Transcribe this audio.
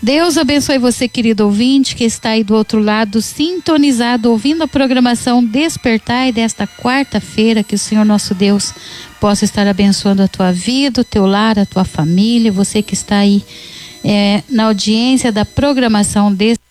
Deus abençoe você, querido ouvinte, que está aí do outro lado, sintonizado, ouvindo a programação Despertai desta quarta-feira. Que o Senhor nosso Deus possa estar abençoando a tua vida, o teu lar, a tua família, você que está aí na audiência da programação Despertai.